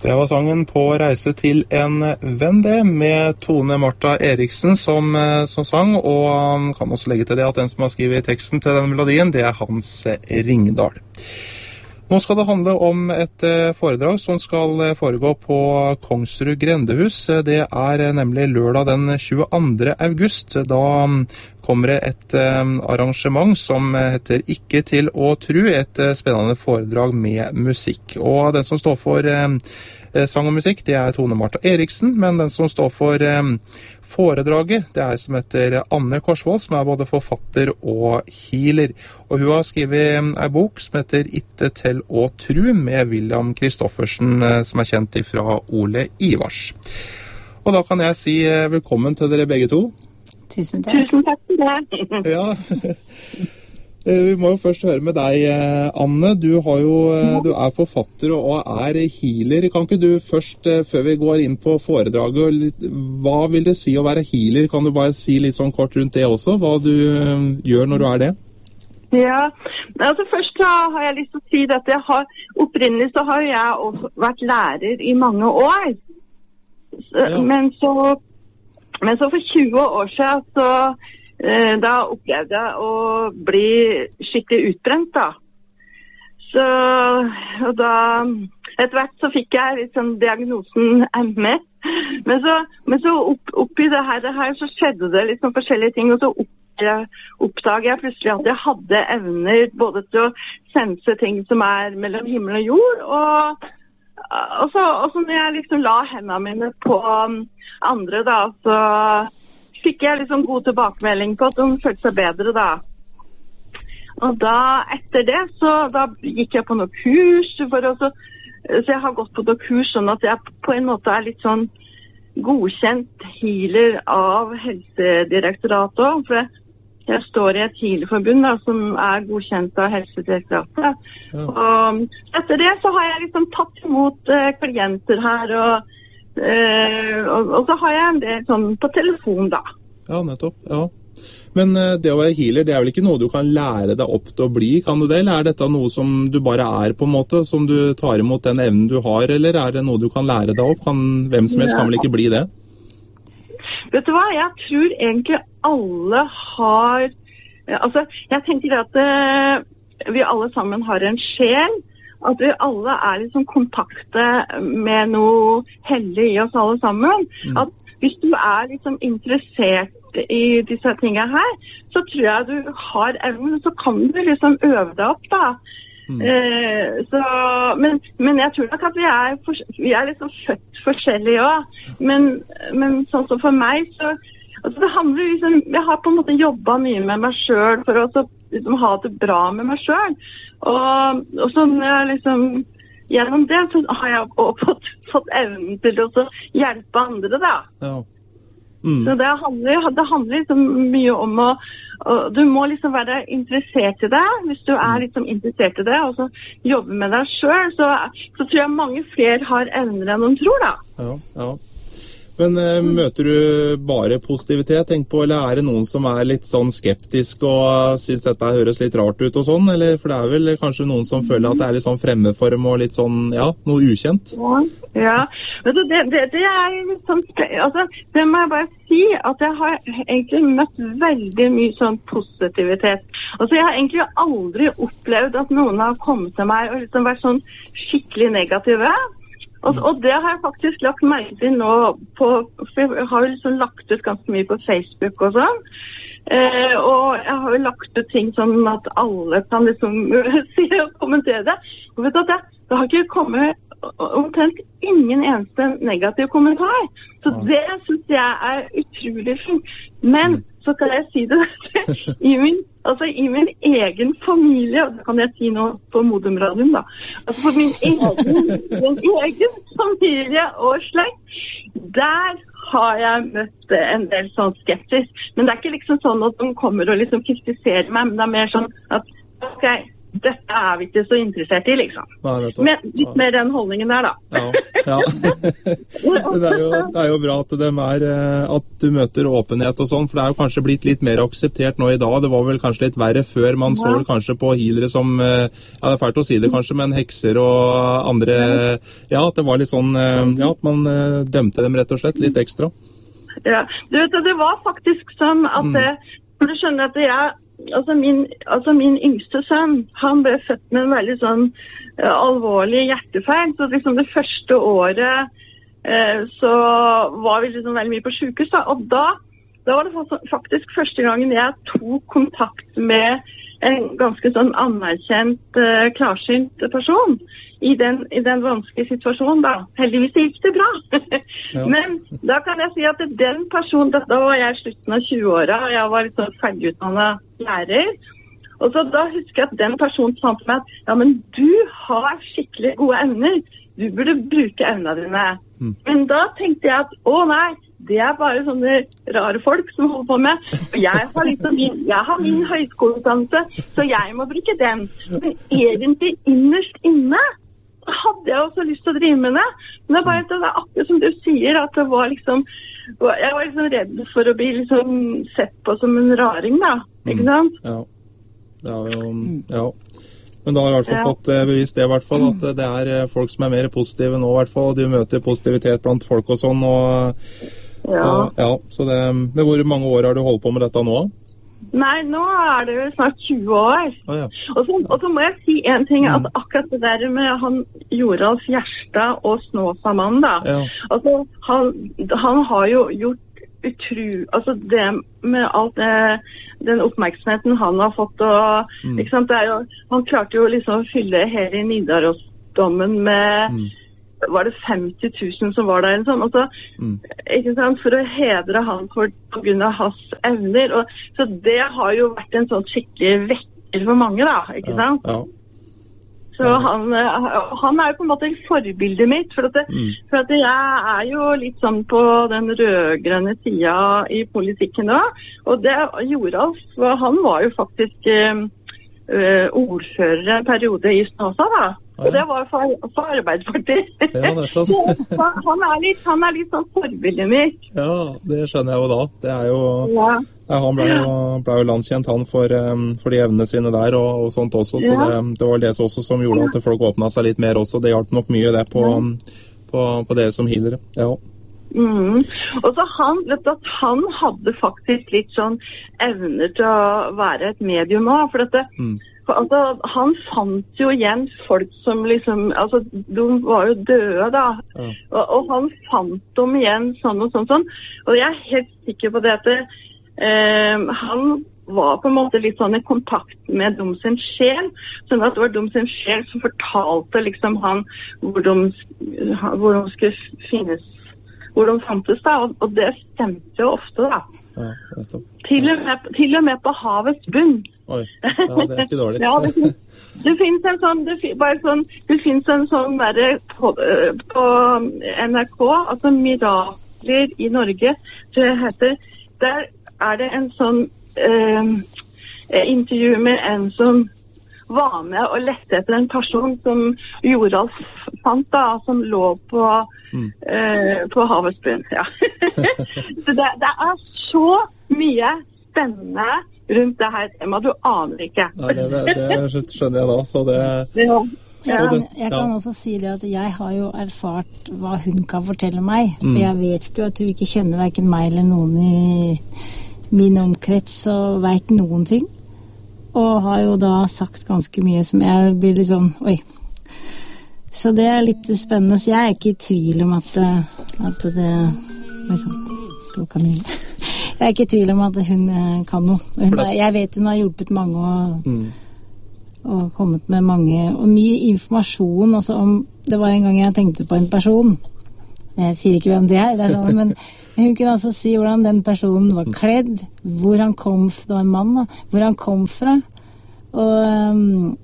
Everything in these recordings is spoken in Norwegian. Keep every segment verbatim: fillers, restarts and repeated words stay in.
Det var sangen På reise til en venn det, med Tone Marta Eriksen som, som sang, og kan også legge til det at den som har skrivet teksten til denne melodien, det er Hans Ringdal. Nå skal det handle om et foredrag som skal foregå på Kongsrud Grendehus. Det er nemlig lørdag den tjueandre august. Da kommer det et arrangement som heter Ikke til å tru, et spennende foredrag med musikk. Og den som står for sang og musikk, det er Tone Marta Eriksen, men den som står for foredraget, det er som heter Anne Korsvold, som er både forfatter og healer. Og hun har skrevet en bok som heter Ikke til å tru, med William Kristoffersen, som er kjent fra Ole Ivars. Og da kan jeg si velkommen til dere begge to. Tusen takk. Tusen takk for det. Ja. Vi må jo først høre med deg, Anne. Du, har jo, du er forfatter og er healer. Kan ikke du først, før vi går inn på foredraget, hva vil det si å være healer? Kan du bare si litt sånn kort rundt det også, hva du gjør når du er det? Ja, altså først så har jeg lyst til å si at jeg har, opprinnelig så har jeg også vært lærer i mange år. Så, ja. men, så, men så for tjue år siden så da opplevde jeg å bli skikkelig utbrent da. Så, og da, etter hvert så fikk jeg liksom diagnosen M E. Men så, men så opp, oppi det her, det her så skjedde det liksom forskjellige ting, og så opp, oppdaget jeg plutselig at jeg hadde evner både til å sense ting som er mellom himmel og jord, og, og, så, og så når jeg liksom la hendene mine på andre da, så fikk jeg liksom god tilbakemelding på at de følte seg bedre da. Og da, etter det, så da gikk jeg på noen kurs, for også, så jeg har gått på noen kurs sånn at jeg på en måte er litt sånn godkjent healer av Helsedirektoratet, for jeg, jeg står i et healerforbund da, som er godkjent av Helsedirektoratet. Ja. Og etter det så har jeg liksom tatt imot uh, klienter her, og Uh, og, og så har jeg en del sånn på telefon da. Ja, nettopp, ja. Men uh, det å være healer, det er vel ikke noe du kan lære deg opp til å bli, kan du det? Eller er dette noe som du bare er på en måte, som du tar imot den evnen du har, eller er det noe du kan lære deg opp? Kan, hvem som helst kan vel ikke bli det? Vet du hva, jeg tror egentlig alle har, altså jeg tenker at uh, vi alle sammen har en sjel, at vi alle er liksom kontakte med noe hellig i oss alle sammen. Mm. At hvis du er liksom interessert i disse tingene her, så tror jeg du har evnen, så kan du liksom øve deg opp da. Mm. Eh, så, men, men jeg tror nok at vi er, for, vi er liksom født forskjellige også. Men, men sånn som for meg, så altså det handler liksom, jeg har på en måte jobbet mye med meg selv for å liksom, ha det bra med meg selv. Og, og så jeg liksom, gjennom det så har jeg også fått, fått evnen til å hjelpe andre da. Ja. Mm. Så det handler, det handler liksom mye om å, du må liksom være interessert i det, hvis du er liksom interessert i det, og så jobbe med deg selv, så, så tror jeg mange flere har evner enn de tror da. Ja, ja. Men uh, møter du bare positivitet, tenk på, eller er det noen som er litt sånn skeptisk og uh, synes dette høres litt rart ut og sånn, eller for det er vel kanskje noen som føler at det er litt sånn fremmed for dem og litt sånn, ja, noe ukjent? Ja, ja. Vet du, det, det, det er litt sånn, altså, det må jeg bare si, at jeg har egentlig møtt veldig mye sånn positivitet. Altså, jeg har egentlig aldri opplevd at noen har kommet til meg og liksom vært sånn skikkelig negative. Og, og det har jeg faktisk lagt merke til nå, på, for jeg har jo liksom lagt ut ganske mye på Facebook og sånn. Eh, og jeg har jo lagt ut ting sånn at alle kan liksom si og kommentere det. Og vet du at det, det har ikke kommet omtrent ingen eneste negativ kommentar. Så det synes jeg er utrolig fint. Men så kan jeg si det i min, altså i min egen familie, og det kan jeg si nå på Modum-radioen da, altså for min egen, min egen familie og slekt, der har jeg møtt en del sånn skeptisk. Men det er ikke liksom sånn at de kommer og liksom kritiserer meg, men det er mer sånn at ok, dette er vi ikke så interessert i, liksom. Nei, Men litt mer den holdningen der, da. Ja, ja. det, er jo, det er jo bra at, de er, at du møter åpenhet og sånn, for det er jo kanskje blitt litt mer akseptert nå i dag. Det var vel kanskje litt verre før. Man så vel kanskje på healere som, ja, det er fælt å si det kanskje, men hekser og andre, ja, det var litt sånn, ja, at man dømte dem rett og slett litt ekstra. Ja, du vet, det var faktisk sånn at det, for du skjønner at jeg, altså min, altså min yngste sønn, han ble født med en veldig sånn uh, alvorlig hjertefeil, så liksom det første året uh, så var vi liksom veldig mye på sykehus, da. Og da, da var det faktisk første gangen jeg tok kontakt med en ganske sånn anerkjent, uh, klarsynt person i den, i den vanskelige situasjonen da. Heldigvis gikk det bra. Ja. Men da kan jeg si at den personen, da, da var jeg i slutten av tjue-åra, og jeg var litt sånn ferdigutdannet lærer. Og så da husker jeg at den personen sa til meg at, ja, men du har skikkelig gode evner. Du burde bruke evnene dine. Mm. Men da tenkte jeg at, å nei, det er bare sånne rare folk som holder på med. Og jeg har, liksom min, jeg har min høyskoleutdannelse, så jeg må bruke den. Men egentlig innerst inne hadde jeg også lyst til å drive med det. Men det er bare det er akkurat som du sier, at det var liksom, jeg var liksom redd for å bli liksom sett på som en raring da, ikke sant? Ja, det er jo, ja. Men da har jeg i hvert fall ja. fått bevist det i hvert fall, at det er folk som er mer positive nå i hvert fall, og du møter positivitet blant folk og sånn, og, ja. og ja, så det, men hvor mange år har du holdt på med dette nå? Nei, nå er det jo snart tjue år. Oh, ja. og, så, og så må jeg si en ting, at akkurat det der med han Joralf Gjerstad og Snåsamannen da, ja. altså han, han har jo gjort utru, altså det med alt det, den oppmerksomheten han har fått, og mm. ikke sant, det er jo, han klarte jo liksom å fylle hele Nidarosdommen med mm. var det femti tusen som var der, sånn, altså, mm. ikke sant, for å hedre han for, på grunn av hans evner, og, så det har jo vært en sånn skikkelig vekker for mange da, ikke ja, sant? Ja. Så han, han er jo på en måte forbildet mitt, for at, det, mm. for at jeg er jo litt sånn på den rødgrønne sida i politikken da, og det Joralf, han var jo faktisk uh, ordfører en periode i Snåsa da, og det var for, for Arbeiderpartiet. Ja, nettopp. han, er litt, han er litt sånn forbildet mitt. Ja, det skjønner jeg jo da. Det er jo, ja. Ja, han ble jo, ble jo landskjent han for, um, for de evnene sine der og, og sånt også, så ja. det, det var det også som gjorde at folk åpnet seg litt mer også. Det hjalp nok mye det på, ja. på, på dere som healere. Ja. Mm. Og så han, vet du, at han hadde faktisk litt sånn evner til å være et medium også, for dette mm. For, altså, han fant jo igjen folk som liksom, altså, de var jo døde da, ja. og, og han fant dem igjen sånn og sånn sånn, og jeg er helt sikker på det at det, eh, han var på en måte litt sånn i kontakt med dem sin sjel, sånn at det var dem sin sjel som fortalte liksom han hvor de, hvor de skulle finnes, hvor de fantes da, og, og det stemte jo ofte da. Ja, til, og med, til og med på havets bunn. Oi, ja, det er ikke dårlig. Ja, det, det finnes en sånn, det, bare sånn, det finnes en sånn der på, på N R K, altså Mirakler i Norge, det heter, der er det en sånn eh, intervju med en som var med og lette etter en person som Joralf fant da, som lå på, mm. eh, på havets bunn. Ja. Så det, det er så mye spennende rundt det her temaet, du aner ikke. Ja, det, det skjønner jeg da, så det... Ja. Jeg kan, jeg kan også si det at jeg har jo erfart hva hun kan fortelle meg. Mm. Jeg vet jo at hun ikke kjenner hverken meg eller noen i min omkrets og vet noen ting. Og har jo da sagt ganske mye som jeg blir litt sånn, oi. Så det er litt spennende. Så jeg er ikke i tvil om at, at det... Oi sånn, klokka mi. Jeg er ikke i tvil om at hun kan noe. Hun, jeg vet hun har hjulpet mange og, mm. og kommet med mange, og mye informasjon også om, det var en gang jeg tenkte på en person. Jeg sier ikke hvem det er, det er sånn, men hun kunne altså si hvordan den personen var kledd, hvor han kom, det var en mann da, hvor han kom fra, og,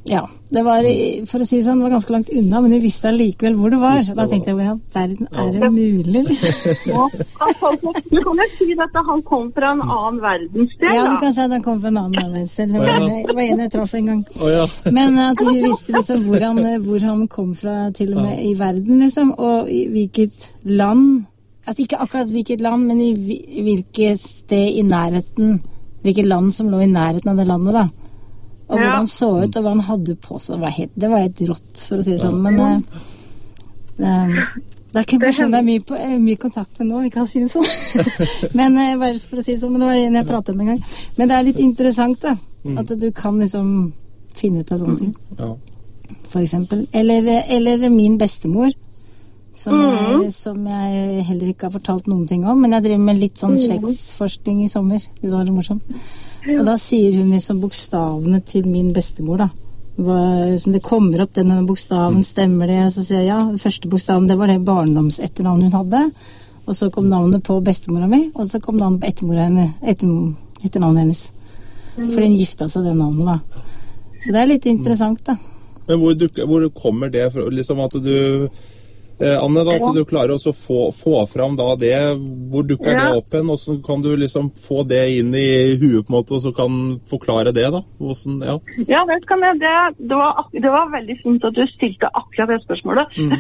Ja, det var, for å si det sånn, det var ganske langt unna, men vi visste allikevel hvor det var. Så da tenkte jeg, hvordan verden er det mulig, liksom? Ja, du kan jo si at han kom fra en annen verdensdel, da. Ja, du kan si at han kom fra en annen verdensdel. Det var en jeg traff en gang. Oh, ja. Men at hun visste liksom hvor han, hvor han kom fra til og med i verden, liksom, og i hvilket land, at ikke akkurat hvilket land, men i hvilket sted i nærheten, hvilket land som lå i nærheten av det landet, da. Og hvordan han så ut, og hva han hadde på seg. Det var helt, det var helt rått, for å si det sånn. Men uh, uh, det er ikke en person det er mye, på, uh, mye kontakt med nå, vi kan si det sånn. Men uh, bare for å si det sånn, men det var en jeg pratet med en gang. Men det er litt interessant, da. At du kan liksom finne ut av sånne ting. For eksempel. Eller, eller min bestemor, som jeg, som jeg heller ikke har fortalt noen ting om. Men jeg driver med litt sånn slektsforskning i sommer. Det var det morsomt. Og da sier hun liksom bokstavene til min bestemor, da. Hva, som det kommer opp, denne bokstaven, stemmer det? Så sier jeg, ja, den første bokstaven, det var det barndomsetternavnet hun hadde. Og så kom navnet på bestemora mi, og så kom navnet på ettermora henne, etter, etternavnet hennes. For den gifta seg det navnet, da. Så det er litt interessant, da. Men hvor, du, hvor kommer det fra, liksom at du... Eh, Anne, da, at du klarer å få, få fram da det, hvor dukker ja. det opp hen, og så kan du liksom få det inn i huet på en måte, og så kan forklare det da? Hvordan, ja. ja, det kan jeg, det, det, var, det var veldig fint at du stilte akkurat det spørsmålet. Mm.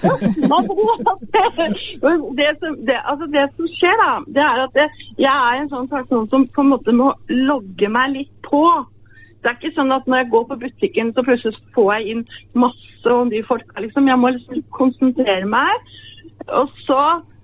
det, som, det, altså det som skjer da, det er at det, jeg er en sånn person som på en måte må logge meg litt på. Det er ikke sånn at når jeg går på butikken, så plutselig får jeg inn masse og nye folk. Liksom. Jeg må liksom konsentrere meg. Og så,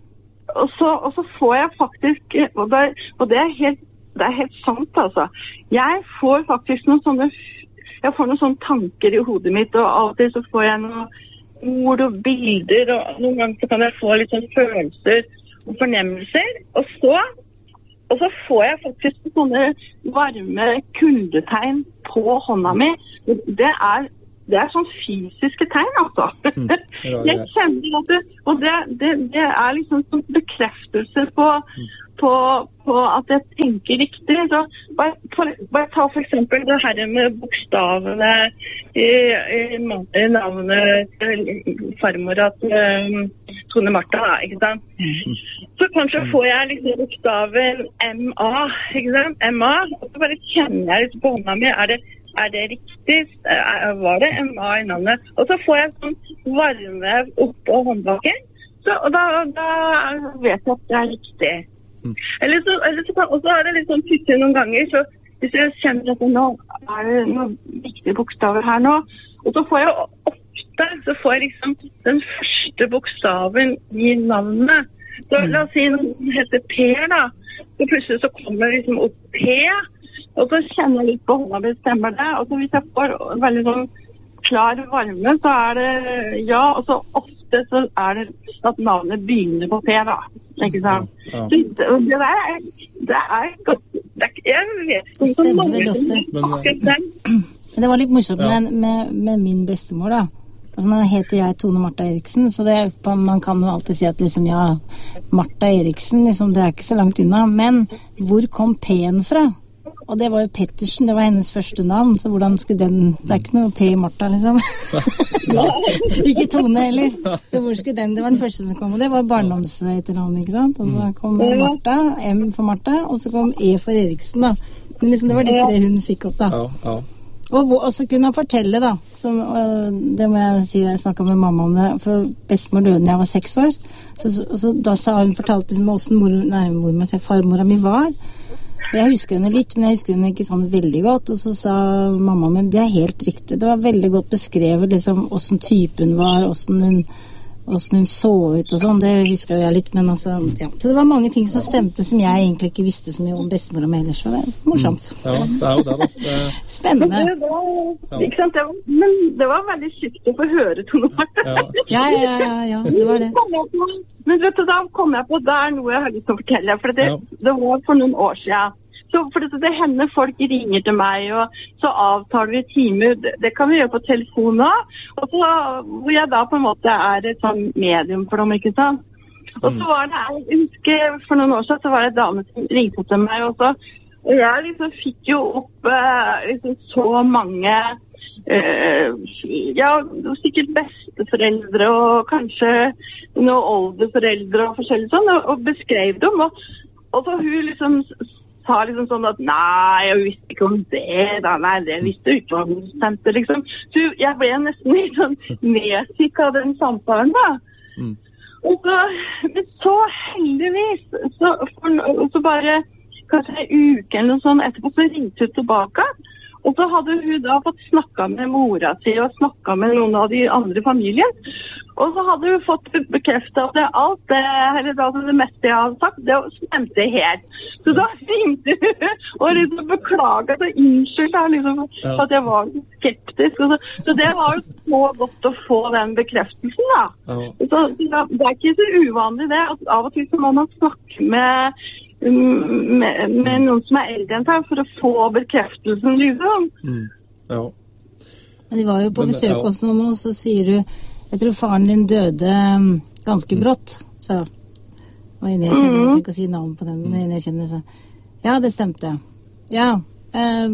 og så, og så får jeg faktisk, og det, og det, er helt, det er helt sant altså, jeg får faktisk noen sånne, jeg får noen sånne tanker i hodet mitt, og alltid så får jeg noen ord og bilder, og noen ganger så kan jeg få litt sånn følelser og fornemmelser. Og så Og så får jeg faktisk sånne varme kuldetegn på hånda mi. Det er, det er sånn fysiske tegn, altså. Mm, ja, jeg kjenner at det, og det, det, det er liksom sånn bekreftelse på, mm. på, på at jeg tenker riktig. Så bare, for, bare ta for eksempel det her med bokstavene i, i, i navnet til farmor at um, Tone Martha, ikke sant? Mm. Så kanskje får jeg liksom bokstaven M A, ikke sant? M A, og så bare kjenner jeg litt på hånda mi, er det, er det riktig? Er, var det M A i navnet? Og så får jeg sånn varme opp på håndbaken, så, og da, da vet jeg at det er riktig. Mm. Eller så, eller så kan, og så er det litt sånn tykkelig noen ganger, så hvis jeg kjenner at nå er det noen viktige bokstaver her nå, og så får jeg ofte, så får jeg liksom den første bokstaven i navnet. Så la oss si noen heter Per da, så plutselig så kommer liksom opp P, og så kjenner jeg litt på hånda bestemmer det, og så hvis jeg får veldig sånn klar varme, så er det ja, og så ofte så er det at navnet begynner på P da, ikke sant? Ja, ja. Så det der er, det er godt, det er, jeg vet ikke så mange som akkurat den. Det var litt morsomt ja. med, med, med min bestemor da. Altså, nå heter jeg Tone Martha Eriksen, så det, man kan jo alltid si at liksom, ja, Martha Eriksen, liksom, det er ikke så langt unna, men hvor kom P-en fra? Og det var jo Pettersen, det var hennes første navn, så hvordan skulle den, det er ikke noe P i Martha, liksom. Ikke Tone heller, så hvor skulle den, det var den første som kom, og det var barndomsetternavnet, ikke sant? Og så kom Martha, M for Martha, og så kom E for Eriksen, da. Men liksom, det var de tre hun fikk opp, da. Ja, ja. Og så kunne han fortelle da, som, det må jeg si, jeg snakket med mamma om det, for bestemor døde da jeg var seks år, så, så, så da sa hun, fortalte liksom hvordan mor, nei, mor, farmora mi var, jeg husker henne litt, men jeg husker henne ikke sånn veldig godt, og så sa mamma min, det er helt riktig, det var veldig godt beskrevet liksom, hvordan typen var, hvordan hun, hvordan hun så ut og sånn, det husker jeg litt, men altså, ja. Så det var mange ting som stemte som jeg egentlig ikke visste så mye om bestemor og meg ellers, så det er morsomt. Mm. Ja, det er jo det da. Det... Spennende. Det var, ja. Ikke sant, det var, men det var veldig sykt å få høre Tone Martha. Ja. ja, ja, ja, ja, det var det. Men vet du, da kom jeg på, det er noe jeg har lyst til å fortelle, for det, ja. det var for noen år siden. Så for det, det hender folk ringer til meg, og så avtaler vi timer, det, det kan vi gjøre på telefon da, og så, hvor jeg da på en måte er et sånn medium for dem, ikke sant? Og så var det, jeg husker for noen år siden, så var det en dame som ringte til meg, og, så, og jeg liksom fikk jo opp liksom, så mange uh, ja, sikkert besteforeldre og kanskje noen oldeforeldre og forskjellig sånn, og, og beskrev dem, og, og så hun liksom sa liksom sånn at nei, jeg visste ikke om det, da, nei, det visste jeg ikke hva hun stemte, liksom. Så jeg ble nesten litt sånn nedsyk av den samtalen, da. Mm. Og så, men så heldigvis, så, for, så bare kanskje en uke eller noe sånn etterpå, så ringte hun tilbake. Og så hadde hun da fått snakket med mora si og snakket med noen av de andre familien. Og så hadde hun fått bekreftet at det, alt det, eller det, det meste jeg hadde sagt, det stemte helt. Så da ringte hun og liksom beklaget og unnskyldte liksom, ja. At jeg var skeptisk. Og så, så det var jo så godt å få den bekreftelsen da. Ja. Så det er ikke så uvanlig det, at av og til så må man snakke med Med, med noen som er eldre enn seg for å få bekreftelsen, liksom. Mm. Ja. Men de var jo på besøk hos noen, og så sier du, jeg tror faren din døde ganske brått, så og jeg kjenner, jeg får ikke si navn på den, men jeg kjenner så, ja, det stemte. Ja, um,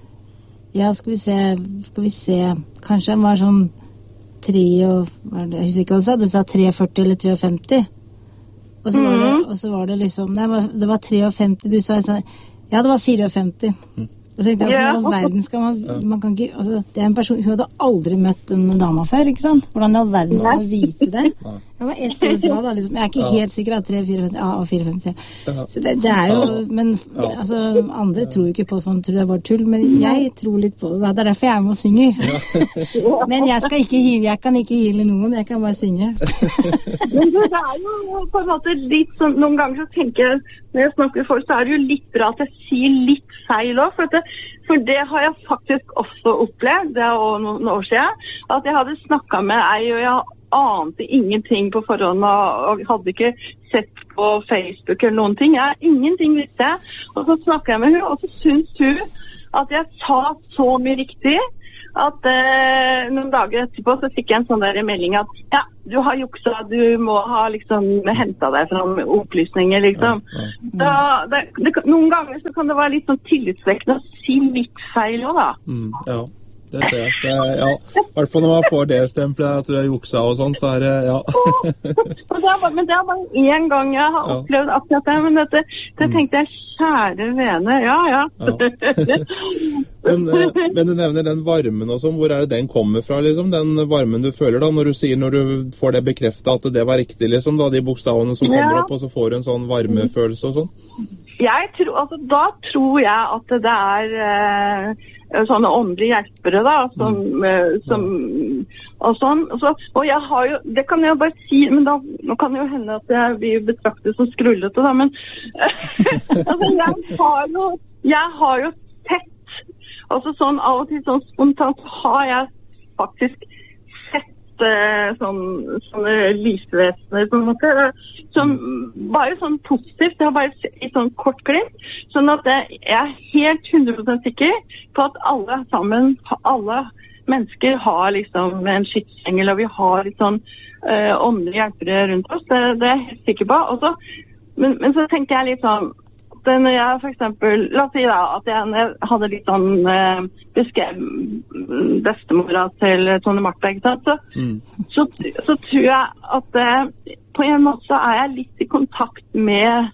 ja, skal vi se, skal vi se, kanskje han var sånn tre og, jeg husker ikke hva du sa, du sa tre førti eller tre femti. Og så var det, og så var det liksom, nei, det var femtitre, du sa sånn, ja, det var femtifire. Mm. Og så tenkte jeg, hvordan i all verden skal man, man kan ikke, altså, det er en person, hun hadde aldri møtt en dama før, ikke sant? Hvordan i all verden skal man vite det? Jeg var ett år fra da, liksom, jeg er ikke helt sikker at tre femtifire, ja, og fire femti. Så det, det er jo, men, altså, andre tror ikke på sånn, tror jeg bare tull, men jeg tror litt på det, det er derfor jeg er med og synger. Men jeg skal ikke hile, jeg kan ikke hile noen, jeg kan bare synge. Men det er jo på en måte litt sånn, noen ganger så tenker jeg, når jeg snakker med folk, så er det jo litt bra at jeg sier litt feil også, for, det, for det har jeg faktisk også opplevd, det er også noen år siden, at jeg hadde snakket med ei, og jeg ante ingenting på forhånd, og hadde ikke sett på Facebook eller noen ting. Jeg ingenting visste jeg, og så snakket jeg med henne, og så syntes hun at jeg sa så mye riktig, at eh, noen dager etterpå så fikk jeg en sånn der melding at ja, du har juksa, du må ha liksom hentet deg fram opplysninger liksom. Ja, ja. Da, det, det, noen ganger så kan det være litt sånn tillitsvekkende å si litt feil også da. Mm, ja, det ser jeg. Det er, ja, i hvert fall når man får det stempelet at du har juksa og sånn, så er det, ja. det er bare, men det er bare en gang jeg har opplevd akkurat det, men dette, det tenkte jeg, kjære vene, ja, ja. ja. men, men du nevner den varmen og sånn, hvor er det den kommer fra, liksom? Den varmen du føler da, når du sier, når du får det bekreftet at det var riktig, liksom, da, de bokstavene som kommer ja. Opp, og så får du en sånn varmefølelse og sånn? Jeg tror, altså, da tror jeg at det er eh, sånne åndelige hjelpere da, som, mm. eh, som og sånn, så, og jeg har jo, det kan jeg jo bare si, men da nå kan det jo hende at jeg blir betraktet som skrullete da, men altså, jeg har jo jeg har jo sett, altså sånn av og til sånn spontant har jeg faktisk sett eh, sånn, sånne lysvesener på en måte, som bare sånn positivt, det har bare i sånn kort glimt, sånn at jeg er helt hundre prosent sikker på at alle sammen, alle mennesker har liksom en skytsengel, og vi har litt sånn uh, åndelige hjelpere rundt oss, det, det er jeg helt sikker på. Også, men, men så tenker jeg litt sånn, det når jeg for eksempel, la oss si da, at jeg hadde litt sånn uh, beskrevet bestemora til Tone Martha, ikke sant? Så, mm. så, så tror jeg at uh, på en måte så er jeg litt i kontakt med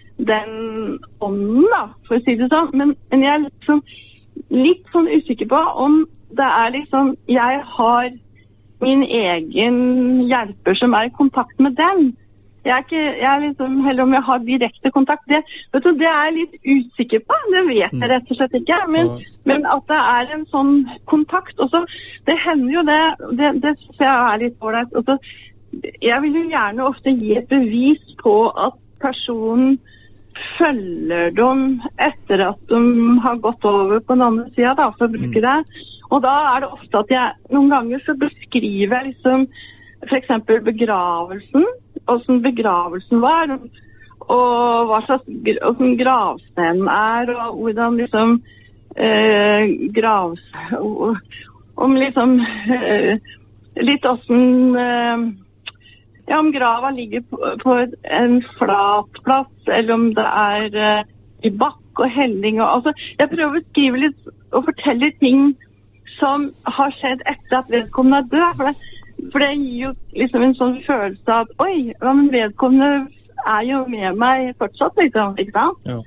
den ånden da, for å si det sånn, men, men jeg er liksom litt sånn usikker på om det er liksom, jeg har min egen hjelper som er i kontakt med den. Jeg er ikke, jeg er liksom, heller om jeg har direkte kontakt, det, vet du, det er jeg litt usikker på, det vet jeg rett og slett ikke, men, men at det er en sånn kontakt, og så, det hender jo det, det, det synes jeg er litt ålreit, og så, jeg vil jo gjerne ofte gi et bevis på at personen følger dem etter at de har gått over på den andre siden, da, for å bruke det. Og da er det ofte at jeg, noen ganger så beskriver jeg liksom, for eksempel begravelsen, hvordan begravelsen var, og hva slags hvordan gravstenen er, og hvordan liksom eh, gravs... Om liksom eh, litt hvordan... Eh, ja, om grava ligger på, på en flat plass, eller om det er uh, i bakk og helling. Og, altså, jeg prøver å skrive litt og fortelle ting som har skjedd etter at vedkommende er død. For det, for det gir jo liksom en sånn følelse av, oi, ja, men vedkommende er jo med meg fortsatt, liksom, ikke sant? Ja.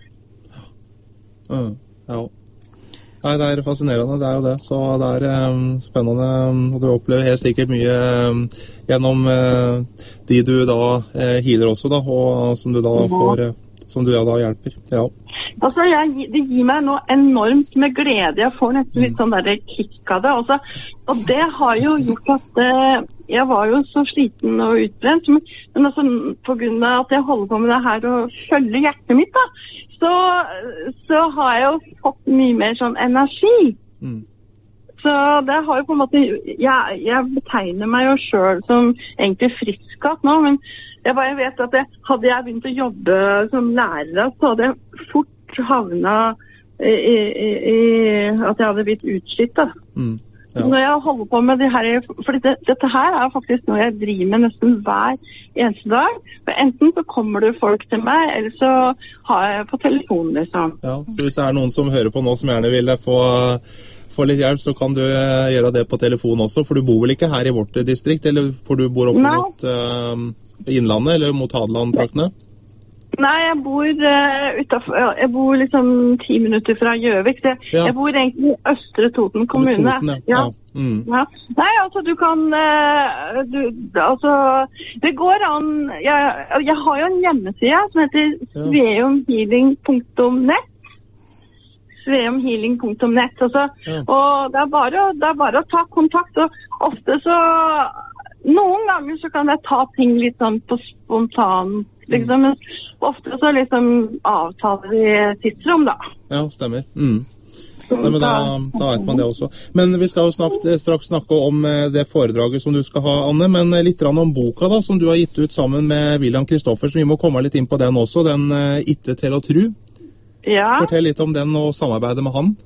Ja. Ja. Nei, det er fascinerende, det er jo det. Så det er um, spennende, og du opplever helt sikkert mye um, gjennom uh, de du da uh, healer også, da, og som du da får, uh, som du da hjelper. Ja. Altså, jeg, det gir meg nå enormt med glede. Jeg får nesten litt sånn der kick av det. Også, og det har jo gjort at uh, jeg var jo så sliten og utbrent, men, men altså, på grunn av at jeg holder på med det her og følger hjertet mitt, da, Så, så har jeg jo fått mye mer sånn energi. Mm. Så det har jo på en måte, jeg, jeg betegner meg jo selv som egentlig friskatt nå, men jeg bare vet at jeg, hadde jeg begynt å jobbe som lærer, så hadde jeg fort havnet i, i, i at jeg hadde blitt utslitt da. Mm. Ja. Når jeg holder på med det her, for dette, dette her er faktisk noe jeg driver med nesten hver eneste dag. For enten så kommer det folk til meg, eller så har jeg på telefonen, liksom. Ja, så hvis det er noen som hører på nå som gjerne vil få, få litt hjelp, så kan du gjøre det på telefon også, for du bor vel ikke her i vårt distrikt, eller for du bor oppe mot uh, Innlandet, eller mot Hadeland-traktene? Nei, jeg bor uh, utenfor, jeg bor liksom ti minutter fra Gjøvik. Jeg, ja. jeg bor egentlig i Østre Toten kommune. Toten, ja. Ja. Mm. Ja. Nei, altså du kan, uh, du, altså, det går an, jeg, jeg har jo en hjemmeside som heter ja. sveumhealing punktum net. sveumhealing punktum net. Altså, ja. Og det er, bare, det er bare å ta kontakt, og ofte så, noen ganger så kan jeg ta ting litt sånn på spontan, liksom, men ofte så liksom avtaler vi tidsrom, da. Ja, stemmer. Mm. Nei, men da, da vet man det også. Men vi skal jo snakke, straks snakke om det foredraget som du skal ha, Anne, men litt om boka da, som du har gitt ut sammen med William Kristoffer, så vi må komme litt inn på den også, den Itte til å tru. Ja. Fortell litt om den og samarbeidet med han.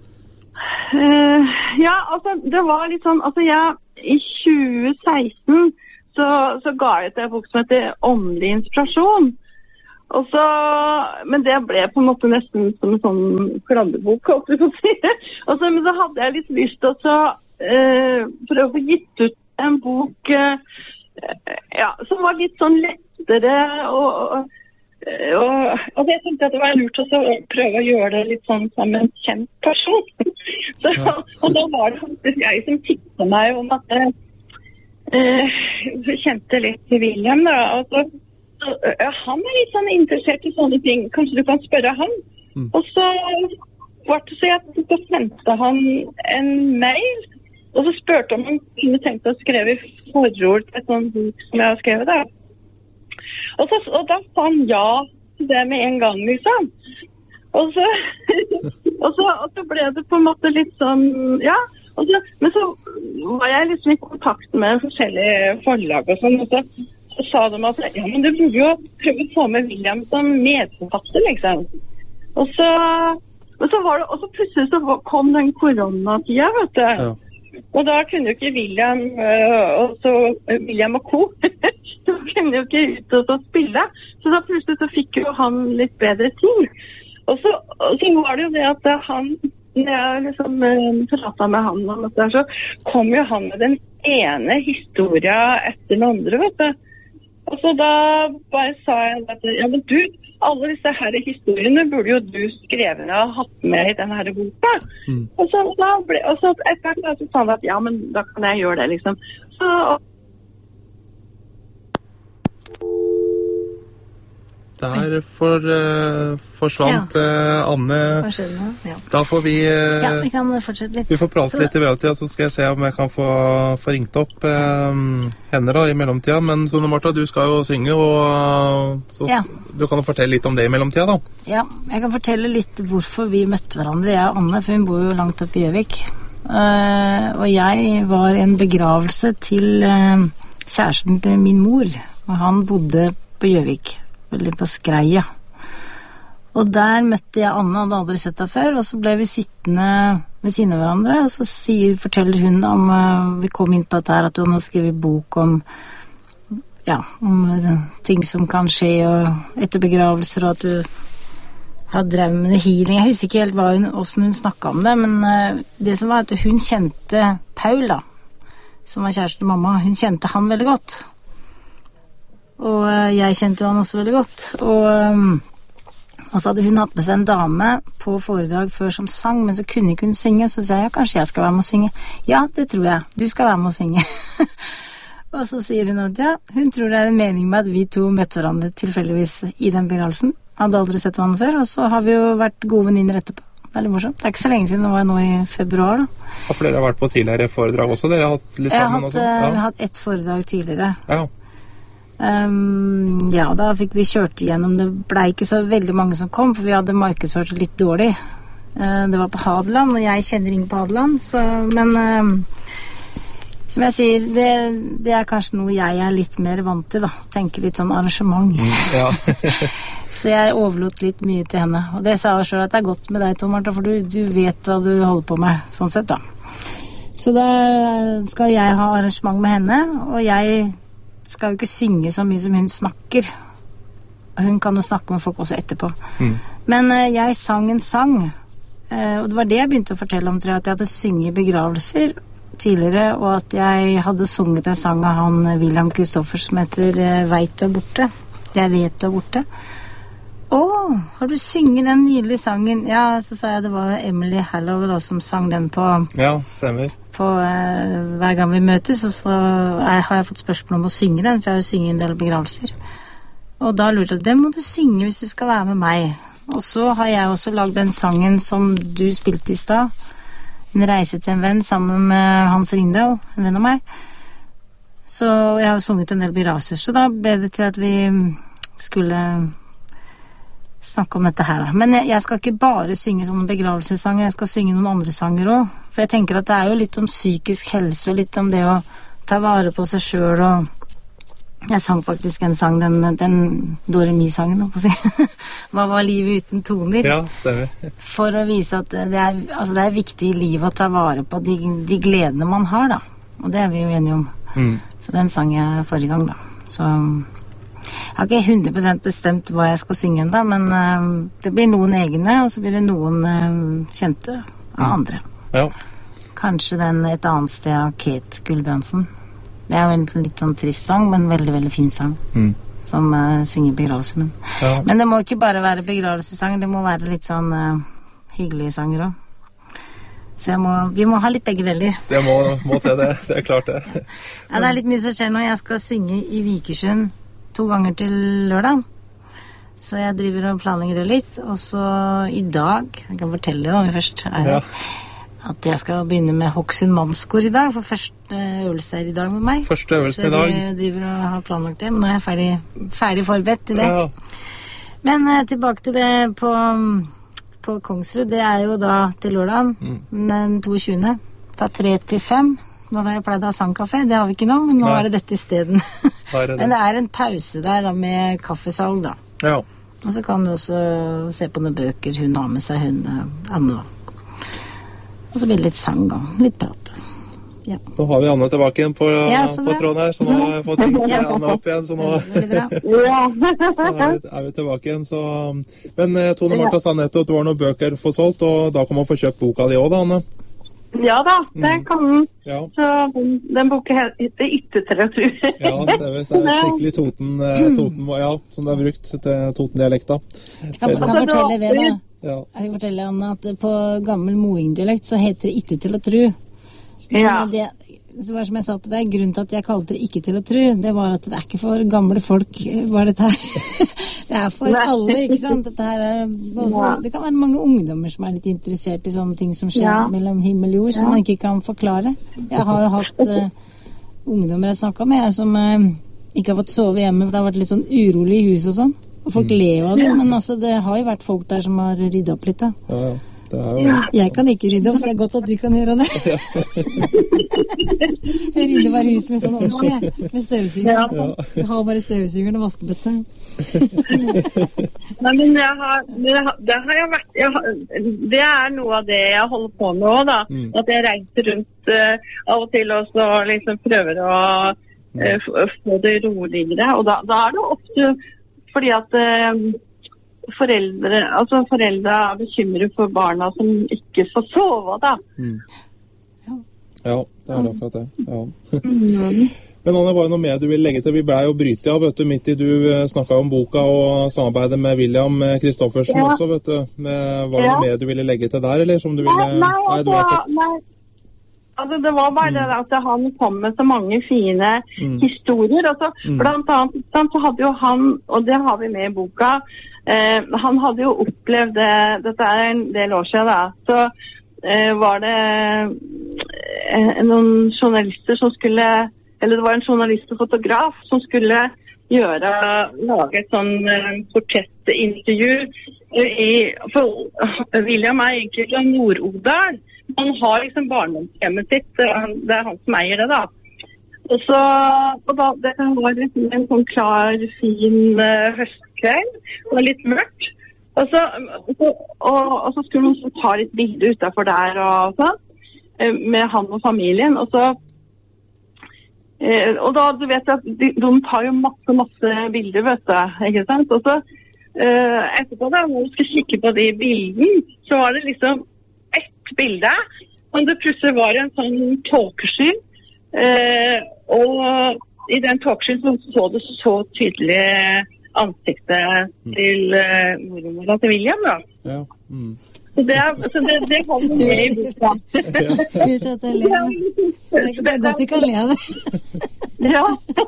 Uh, ja, altså, det var litt sånn, altså jeg, i tjue seksten så, så ga jeg ut en bok som heter Åndelig inspirasjon. Og så, men det ble på en måte nesten som en sånn kladdebok, og så, men så hadde jeg litt lyst til å uh, prøve å få gitt ut en bok uh, ja, som var litt sånn lettere, og, og, og, og jeg tenkte at det var lurt å prøve å gjøre det litt sånn som en kjent person. Så, og da var det faktisk jeg som tikket meg om at jeg uh, kjente litt til William, da, og så Ja, han er litt sånn interessert i sånne ting. Kanskje du kan spørre han. Mm. Og så var det så jeg så sendte han en mail, og så spurte om han kunne tenkt å skrive forord til et sånt bok som jeg har skrevet da. Og, så, og da sa han ja til det med en gang, liksom. Og så, og så, og så ble det på en måte litt sånn, ja. Og så, men så var jeg liksom i kontakt med forskjellige forlag og sånn, og så så sa de at, ja, men du burde jo prøve å få med William som medforfatter, liksom. Og så, og så var det, og så plutselig så kom den koronatida, vet du. Ja. Og da kunne jo ikke William, og så William og Co, så kunne jo ikke ut og spille. Så da plutselig så fikk jo han litt bedre ting. Og så, og så var det jo det at han, når jeg liksom pratet med han om dette, så kom jo han med den ene historien etter den andre, vet du. Og så da bare sa jeg at, ja, men du, alle disse her historiene burde jo du skrevet og hatt med i denne her boka. Mm. Og så, da ble, og så etter hvert så sa han at, ja, men da kan jeg gjøre det, liksom. Så... Der for, uh, forsvant ja. uh, Anne. Ja. Da får vi... Uh, ja, vi kan fortsette litt. Vi får prate så... litt i mellomtida, så skal jeg se om jeg kan få, få ringt opp uh, henne da i mellomtida. Men Tone Martha, du skal jo synge, og så, ja. du kan jo fortelle litt om det i mellomtida da. Ja, jeg kan fortelle litt hvorfor vi møtte hverandre, jeg og Anne, for hun bor jo langt oppe i Gjøvik. Uh, og jeg var en begravelse til uh, kjæresten til min mor, og han bodde på Gjøvik. Veldig på Skreia. Og der møtte jeg Anne, hadde aldri sett henne før, og så ble vi sittende ved siden av hverandre, og så sier, forteller hun om, uh, vi kom inn på dette her, at hun har skrevet bok om, ja, om uh, ting som kan skje og etter begravelser, og at du hadde drevet med healing. Jeg husker ikke helt hva hun, hvordan hun snakket om det, men uh, det som var at hun kjente Paul da, som var kjæreste til mamma, hun kjente han veldig godt. Og uh, jeg kjente jo han også veldig godt. Og, um, og så hadde hun hatt med seg en dame på foredrag før som sang, men så kunne ikke hun synge, så sa jeg, ja, kanskje jeg skal være med å synge. Ja, det tror jeg. Du skal være med å synge. Og så sier hun at ja, hun tror det er en mening med at vi to møtte hverandre tilfeldigvis i den begravelsen. Hadde aldri sett hverandre før, og så har vi jo vært gode venninner etterpå. Veldig morsomt. Det er ikke så lenge siden, det var nå i februar da. Ja, for dere har vært på tidligere foredrag også, dere har hatt litt sammen hatt, også? Ja, jeg har hatt ett foredrag tidligere. Ja. Um, ja, da fikk vi kjørt igjennom. Det ble ikke så veldig mange som kom, for vi hadde markedsført litt dårlig. Uh, det var på Hadeland, og jeg kjenner ingen på Hadeland, så, men... Um, Som jeg sier, det, det er kanskje noe jeg er litt mer vant til da. Tenker litt sånn arrangement. Mm, ja. Så jeg overlot litt mye til henne. Og det sa jeg selv at det er godt med deg, Tom Martha, for du, du vet hva du holder på med, sånn sett da. Så da skal jeg ha arrangement med henne, og jeg skal jo ikke synge så mye som hun snakker. Hun kan jo snakke med folk også etterpå. Mm. Men uh, jeg sang en sang, uh, og det var det jeg begynte å fortelle om, tror jeg, at jeg hadde synget i begravelser tidligere, og at jeg hadde sunget en sang av han William Kristoffer som heter Vet du er borte. Jeg vet du er borte. Åh, har du synget den nydelige sangen? Ja, så sa jeg det var Emily Hallow da, som sang den på Ja, stemmer på uh, hver gang vi møtes, og så er, har jeg fått spørsmål om å synge den, for jeg har jo synget en del begravelser. Og da lurte jeg, den må du synge hvis du skal være med meg. Og så har jeg også laget den sangen som du spilte i sted, En reise til en venn, sammen med Hans Ringdal, en venn av meg. Så jeg har sunget en del begravelser, så da ble det til at vi skulle snakke om dette her da. Men jeg, jeg skal ikke bare synge sånne begravelsessanger, jeg skal synge noen andre sanger også. For jeg tenker at det er jo litt om psykisk helse, og litt om det å ta vare på seg selv, og jeg sang faktisk en sang, den, den Doremi-sangen, å si. Hva var livet uten toner? Ja, stemmer. For å vise at det er, altså det er viktig i livet å ta vare på de, de gledene man har, da. Og det er vi jo enige om. Mm. Så den sang jeg forrige gang, da. Så jeg har ikke hundre prosent bestemt hva jeg skal synge enda, men uh, det blir noen egne, og så blir det noen uh, kjente av mm. andre. Ja. Kanskje den Et annet sted av Kate Gulbrandsen. Det er jo en litt sånn trist sang, men veldig, veldig fin sang. Mm. Som uh, synger begravelse. Men. Ja. Men det må ikke bare være begravelsesang, det må være litt sånn uh, hyggelige sanger også. Så jeg må, vi må ha litt begge deler. Det må, må til det, det er klart det. Ja, det er litt mye som skjer nå. Jeg skal synge i Vikersund to ganger til lørdag. Så jeg driver og planlegger det litt. Og så i dag, jeg kan fortelle det da først, er det. Ja. At jeg skal begynne med Hokksund Mannskor i dag, for første øvelse her i dag med meg. Første øvelse i dag. Så jeg driver og har planlagt det, men nå er jeg ferdig, ferdig forberedt til det. Ja. Men eh, tilbake til det på, på Kongsrud, det er jo da til lørdagen, mm. den toogtyvende fra tre til fem. Nå har jeg pleid å ha sangkafé, det har vi ikke nå, men nå Nei. Er det dette i stedet. Det men det er en pause der da, med kaffesalg da. Ja. Og så kan du også se på noen bøker hun har med seg, hun Anne da. Og så blir det litt sang og litt prat. Ja. Nå har vi Anne tilbake igjen på, ja, på tråden her, så nå har jeg fått ringt ja. Anne opp igjen, så nå, ja. så er, vi, er vi tilbake igjen. Så. Men Tone Martha sa nettopp at det var noen bøker for solgt, og da kan man få kjøpt boka di også da, Anne? Ja da, det kan den. Ja. Så den, den boka heter Ytterteratur. Ja, det er skikkelig Toten, toten ja, som det er brukt til Toten-dialekta. Jeg kan, kan fortelle det da. Ja. Jeg vil fortelle, Anna, at på gammel Moing-dialekt så heter det ikke til å tru. Ja. Det, det var som jeg sa til deg, grunnen til at jeg kalte det ikke til å tru, det var at det er ikke for gamle folk, var dette her. Det er for Nei. Alle, ikke sant? Dette her er, ja. Det kan være mange ungdommer som er litt interessert i sånne ting som skjer ja. Mellom himmel og jord, som ja. Man ikke kan forklare. Jeg har jo hatt uh, ungdommer jeg snakket med, som uh, ikke har fått sove hjemme, for det har vært litt sånn urolig i hus og sånn. Og folk mm. lever av det, men altså, det har jo vært folk der som har ryddet opp litt da. Ja, ja. Det er jo... Jeg kan ikke rydde opp, så det er godt at du kan gjøre det. Ja. Jeg rydder bare huset med sånn ordentlig, med støvsyger. Ja. Jeg har bare støvsygeren og vaskebøtte. Nei, men jeg har, det har, det har jeg vært, jeg har, det er noe av det jeg holder på med også da, mm. at jeg reiser rundt uh, av og til og så liksom prøver å uh, få det roligere, og da, da er det ofte fordi at uh, foreldre, altså foreldre er bekymret for barna som ikke får sove, da. Mm. Ja, det er akkurat det. Ja. Mm. Men Anne, var det noe mer du ville legge til? Vi ble jo brytet av, vet du, midt i du snakket om boka og samarbeidet med William Kristoffersen ja. Også, vet du. Var det ja. Noe mer du ville legge til der, eller som du ville... Nei, nei, altså, nei, fått... nei. Altså, det var bare mm. det at han kom med så mange fine mm. historier. Altså, mm. Blant annet så hadde jo han, og det har vi med i boka, eh, han hadde jo opplevd det, dette er en del år siden da, så eh, var det eh, noen journalister som skulle, eller det var en journalist og fotograf som skulle gjøre, lage et sånn eh, portrettintervju i, for William er egentlig fra Nord-Odal. Han har liksom barndomshjemmet sitt, det er han som eier det da. Og så, og da, det var liksom en sånn klar, fin uh, høstkveld, det var litt mørkt. Og så, og, og, og så skulle man så ta litt bilder utenfor der og sånn, med han og familien. Og så, uh, og da, du vet at de, de tar jo masse, masse bilder, vet du, ikke sant? Og så, uh, etterpå da, når du skal kikke på de bildene, så var det liksom bilde, og det plutselig var en sånn tåkesky, eh, og i den tåkeskyen så, så du så tydelig ansiktet til uh, mormora til William, da. Ja. Mm. Så det, så det, det kom med i boka. Unnskyld at jeg ler. Det er godt vi kan le av det. Ja,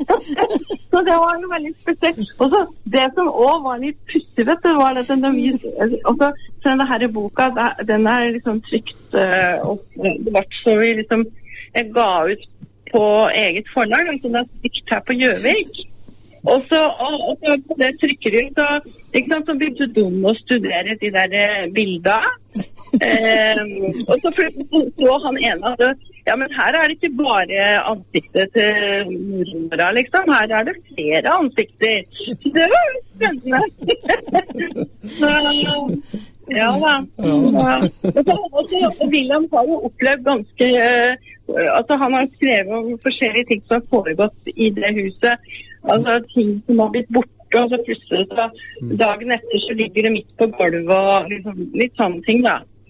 så det var jo veldig spesielt. Og så det som også var litt pussig, vet du, var at den, også, så denne her boka, den er liksom trykt, og det var så vi liksom, jeg ga ut på eget forlag, altså det er trykt her på Gjøvik. Og så, og, og så på det trykker de, så, ikke sant, så begynte dum å studere de der bildene. Eh, og så så han ene at ja, men her er det ikke bare ansiktet til mormora, liksom. Her er det flere ansikter. Så det var jo spennende. Så, ja da. Ja. Og, så, og, så, og William har jo opplevd ganske, altså han har skrevet om forskjellige ting som har foregått i det huset. Altså ting som har blitt borte, og så plutselig så dagen etter så ligger det midt på gulvet og liksom, litt sånne ting da.